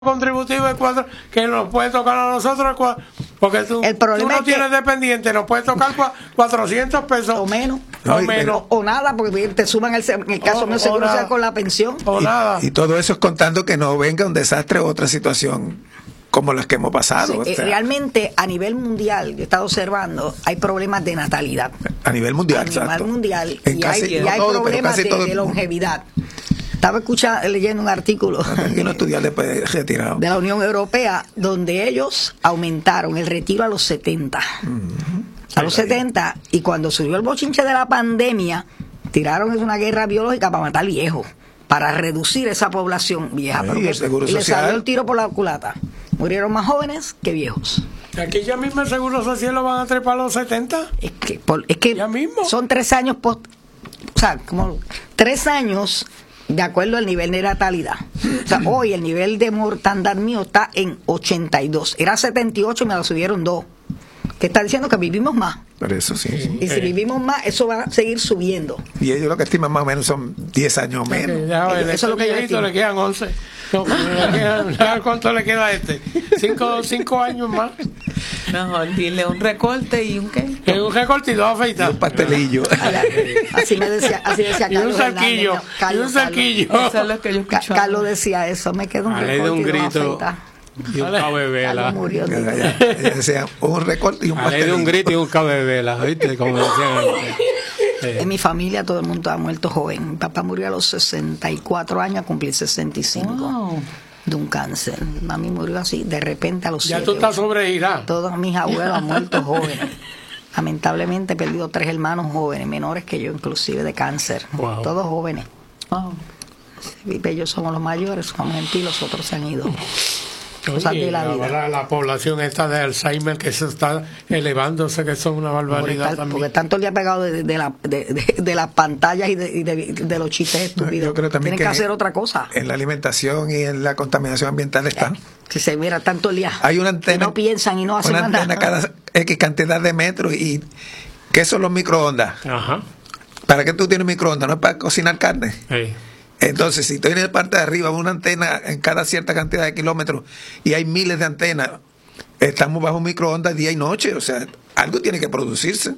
contributivo de 4 que nos puede tocar a nosotros, porque tú no tienes dependiente, nos puede tocar 400 pesos o menos, o nada, porque te suman en el caso mío seguro sea con la pensión o nada. Y todo eso es contando que no venga un desastre o otra situación como las que hemos pasado. Sí, realmente a nivel mundial, yo he estado observando, hay problemas de natalidad. A nivel mundial, y hay problemas de longevidad. Estaba leyendo un artículo de la Unión Europea donde ellos aumentaron el retiro a los 70. A los 70, y cuando surgió el bochinche de la pandemia, tiraron una guerra biológica para matar viejos, para reducir esa población vieja. Y les salió el tiro por la culata. Murieron más jóvenes que viejos. Aquí ya mismo el Seguro Social lo van a trepar a los 70. Es que ya mismo son 3 años como 3 años de acuerdo al nivel de natalidad. O sea, hoy el nivel de mortandad mío está en 82. Era 78 y me lo subieron 2. Que está diciendo que vivimos más. Por eso sí. Y si vivimos más, eso va a seguir subiendo. Y ellos lo que estiman más o menos son 10 años menos. Eso es lo que yo estimo. Le quedan 11. ¿Cuánto le queda a este? 5 años más. Mejor dile un recorte y un qué. Un recorte y 2 afeitados. Un pastelillo. Así decía y Carlos. Un cerquillo. Eso es lo que yo escucho. Carlos decía eso, me quedó un recorte y 2 afeitadas. Y un cabebela. Decía un recorte y un pastelillo. De un grito y un cabebela, ¿viste? Como decían antes. En mi familia todo el mundo ha muerto joven. Mi papá murió a los 64 años, a cumplir 65. Wow. De un cáncer. Mami murió así, de repente a los 7. Ya tú estás sobregirada. Todos mis abuelos han muerto jóvenes. Lamentablemente he perdido 3 hermanos jóvenes, menores que yo, inclusive de cáncer. Wow. Todos jóvenes. Wow. Ellos somos los mayores, somos gentiles, los otros se han ido. Oye, la población esta de Alzheimer que se está elevándose, que son una barbaridad también. Porque tanto le ha pegado de las pantallas y de los chistes estúpidos. Yo creo también tienen que hacer otra cosa. En la alimentación y en la contaminación ambiental está. Si se mira tanto el día. Hay una antena. No piensan y no hacen nada. Una antena cada X cantidad de metros. ¿Y qué son los microondas? Ajá. ¿Para qué tú tienes microondas? ¿No es para cocinar carne? Sí. Entonces, si tú tienes parte de arriba una antena en cada cierta cantidad de kilómetros y hay miles de antenas, estamos bajo microondas día y noche. O sea, algo tiene que producirse.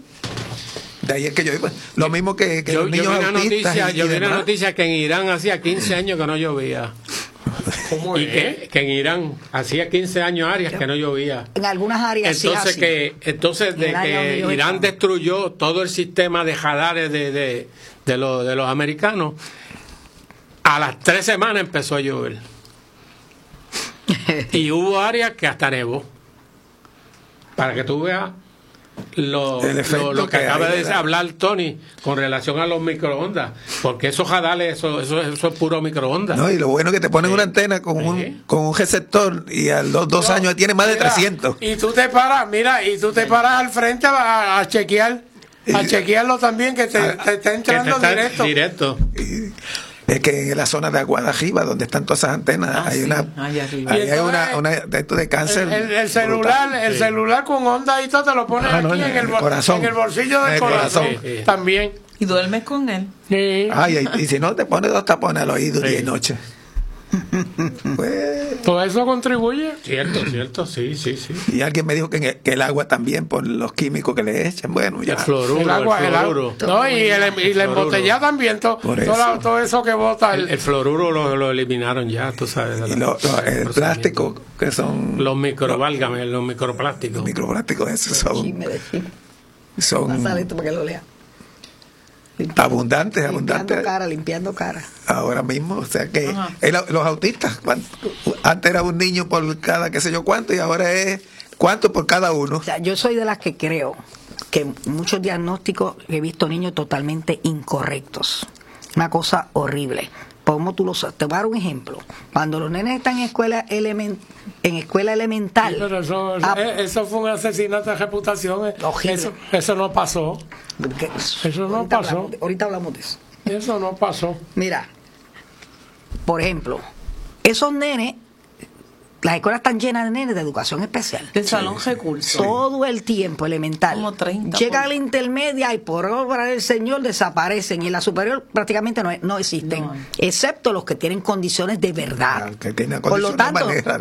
De ahí es que yo digo, lo mismo que los niños autistas. Yo vi una noticia que en Irán hacía 15 años que no llovía. ¿Cómo y es? Que en Irán hacía 15 años áreas que no llovía. En algunas áreas Entonces de que Irán destruyó todo el sistema de radares de los americanos, a las 3 semanas empezó a llover. Y hubo áreas que hasta nevó. Para que tú veas lo que acaba de hablar Tony con relación a los microondas. Porque esos radales, eso es puro microondas. No, y lo bueno es que te ponen una antena con un receptor y a los 2 años tiene más de 300. Y tú te paras, al frente a chequear. A chequearlo también, que te está entrando directo. Es que en la zona de Aguada arriba, donde están todas esas antenas, hay una de cáncer. El celular con onda y todo te lo pones aquí en el bolsillo del corazón. También. Y duermes con él. Sí. Y si no, te pones 2 tapones al oído día y noche. Pues, todo eso contribuye. Cierto, sí. Y alguien me dijo que el agua también, por los químicos que le echan. Bueno, ya. El fluoruro. El agua. No, y la embotellada también, todo eso que bota. El fluoruro lo eliminaron ya, tú sabes. El plástico, que son. Los microválgames, los microplásticos. Los microplásticos, esos son. Pásale esto para que lo lea. Abundantes. Limpiando cara. Ahora mismo, o sea que los autistas, antes era un niño por cada qué sé yo cuánto y ahora es cuánto por cada uno. O sea, yo soy de las que creo que muchos diagnósticos he visto niños totalmente incorrectos. Una cosa horrible. ¿Cómo tú lo sabes? Te voy a dar un ejemplo. Cuando los nenes están en escuela elemental. Sí, pero eso fue un asesinato de reputación. Eso no pasó. Eso no pasó. Ahorita hablamos de eso. Eso no pasó. Mira, por ejemplo, esos nenes las escuelas están llenas de nenes de educación especial. De salón recurso. Todo el tiempo, elemental. Como 30. Llega a la intermedia y por obra del Señor desaparecen. Y en la superior prácticamente no existen. No. Excepto los que tienen condiciones de verdad. Que tienen por lo tanto,